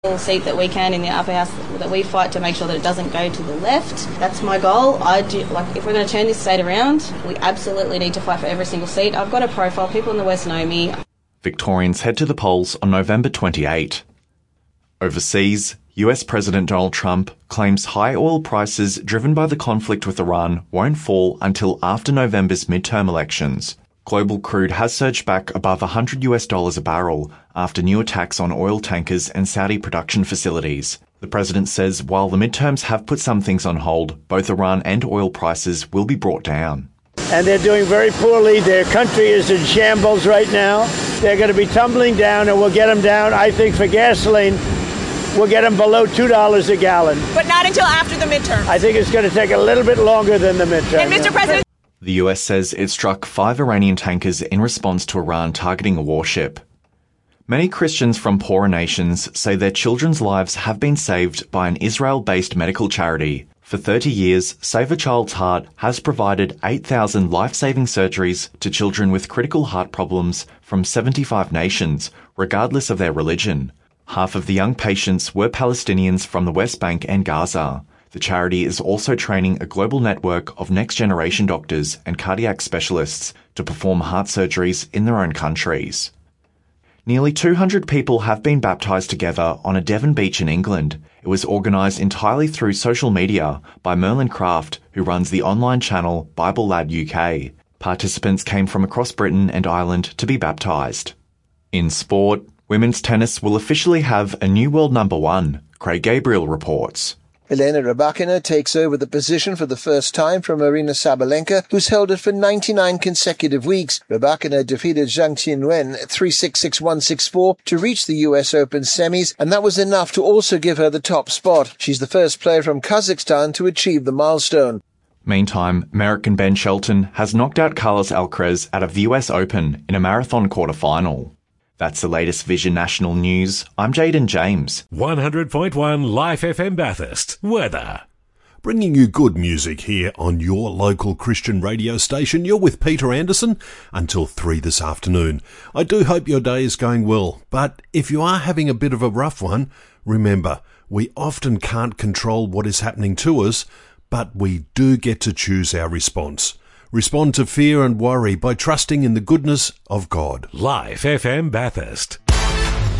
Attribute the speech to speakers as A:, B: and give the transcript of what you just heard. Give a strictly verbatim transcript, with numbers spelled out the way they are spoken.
A: seat that we can in the upper house, that we fight to make sure that it doesn't go to the left. That's my goal. I do, like, if we're going to turn this state around, we absolutely need to fight for every single seat. I've got a profile. People in the West know me.
B: Victorians head to the polls on November twenty-eighth. Overseas, U S President Donald Trump claims high oil prices driven by the conflict with Iran won't fall until after November's midterm elections. Global crude has surged back above one hundred US dollars a barrel after new attacks on oil tankers and Saudi production facilities. The president says while the midterms have put some things on hold, both Iran and oil prices will be brought down.
C: And they're doing very poorly. Their country is in shambles right now. They're going to be tumbling down, and we'll get them down, I think, for gasoline. We'll get them below two dollars a gallon.
D: But not until after the midterm.
C: I think it's going to take a little bit longer than the midterm.
D: And Mister President...
B: The U S says it struck five Iranian tankers in response to Iran targeting a warship. Many Christians from poorer nations say their children's lives have been saved by an Israel-based medical charity. For thirty years, Save a Child's Heart has provided eight thousand life-saving surgeries to children with critical heart problems from seventy-five nations, regardless of their religion. Half of the young patients were Palestinians from the West Bank and Gaza. The charity is also training a global network of next-generation doctors and cardiac specialists to perform heart surgeries in their own countries. Nearly two hundred people have been baptised together on a Devon beach in England. It was organised entirely through social media by Merlin Craft, who runs the online channel Bible Lad U K. Participants came from across Britain and Ireland to be baptised. In sport, women's tennis will officially have a new world number one, Craig Gabriel reports.
E: Elena Rybakina takes over the position for the first time from Aryna Sabalenka, who's held it for ninety-nine consecutive weeks. Rybakina defeated Zhang Qinwen three six six one six four to reach the U S Open semis, and that was enough to also give her the top spot. She's the first player from Kazakhstan to achieve the milestone.
B: Meantime, American Ben Shelton has knocked out Carlos Alcaraz out of the U S Open in a marathon quarter-final. That's the latest Vision National News. I'm Jaden James.
F: one hundred point one Life F M Bathurst. Weather.
G: Bringing you good music here on your local Christian radio station. You're with Peter Anderson until three this afternoon. I do hope your day is going well, but if you are having a bit of a rough one, remember, we often can't control what is happening to us, but we do get to choose our response. Respond to fear and worry by trusting in the goodness of God.
F: Life F M Bathurst.